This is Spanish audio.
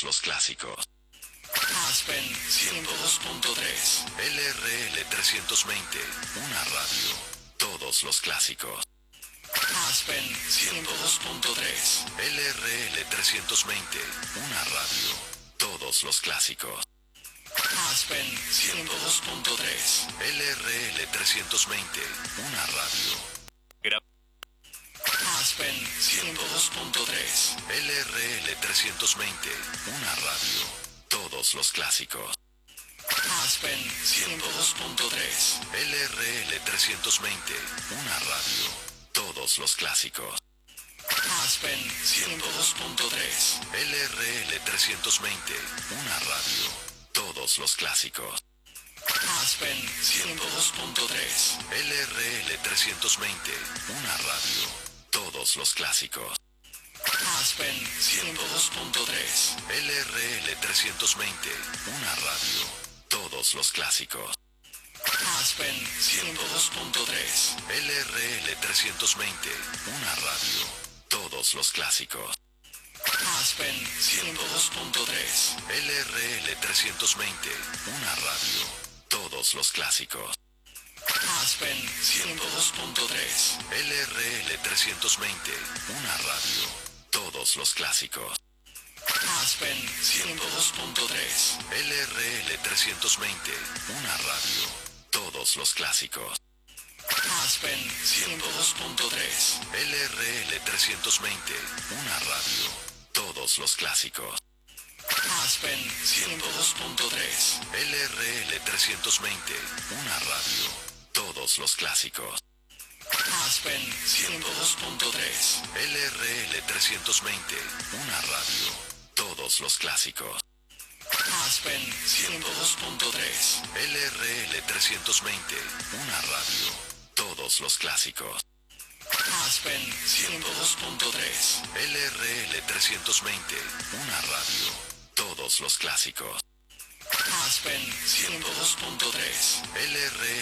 todos los clásicos. Aspen 102.3, LRL 320, una radio, todos los clásicos. Aspen 102.3, LRL 320, una radio, todos los clásicos. Aspen 102.3, LRL 320, una radio. Aspen 102.3, LRL 320, una radio, todos los clásicos. Aspen 102.3, LRL 320, una radio, todos los clásicos. Aspen 102.3, LRL 320, una radio, todos los clásicos. Aspen 102.3, LRL 320, una radio, todos los clásicos. Aspen 102.3, LRL 320, una radio, todos los clásicos. Aspen 102.3, LRL 320, una radio, todos los clásicos. Aspen 102.3, LRL 320, una radio, todos los clásicos. Aspen 102.3, LRL 320, una radio, todos los clásicos. Aspen 102.3, LRL 320, una radio, todos los clásicos. Aspen 102.3, LRL 320, una radio, todos los clásicos. Aspen 102.3, LRL 320, una radio, todos los clásicos. Aspen 102.3, LRL 320, una radio, todos los clásicos. Aspen 102.3, LRL 320, una radio, todos los clásicos. Aspen 102.3, LRL 320, una radio, todos los clásicos. Aspen 102.3, LRL